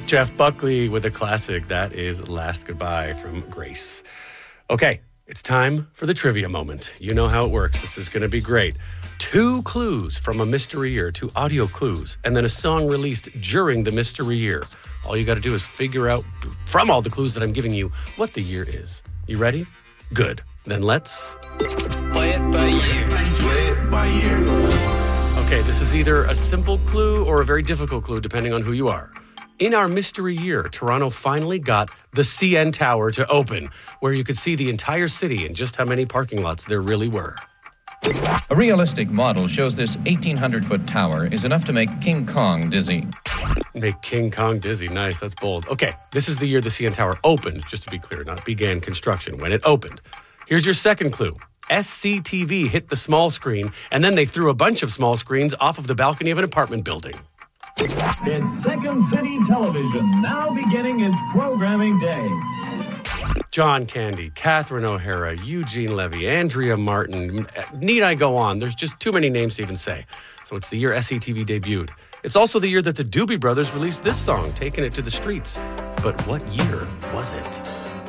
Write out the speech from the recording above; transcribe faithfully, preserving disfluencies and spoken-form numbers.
Jeff Buckley with a classic. That is Last Goodbye from Grace. Okay, it's time for the trivia moment. You know how it works. This is going to be great. Two clues from a mystery year, two audio clues, and then a song released during the mystery year. All you got to do is figure out from all the clues that I'm giving you what the year is. You ready? Good. Then let's play it by ear. Play it by ear. Okay, this is either a simple clue or a very difficult clue, depending on who you are. In our mystery year, Toronto finally got the C N Tower to open, where you could see the entire city and just how many parking lots there really were. A realistic model shows this eighteen hundred foot tower is enough to make King Kong dizzy. Make King Kong dizzy. Nice, that's bold. Okay, this is the year the C N Tower opened, just to be clear, not began construction, when it opened. Here's your second clue. S C T V hit the small screen, and then they threw a bunch of small screens off of the balcony of an apartment building. It's Second City Television, now beginning its programming day. John Candy, Catherine O'Hara, Eugene Levy, Andrea Martin. Need I go on? There's just too many names to even say. So it's the year S C T V debuted. It's also the year that the Doobie Brothers released this song, Taking It to the Streets. But what year was it?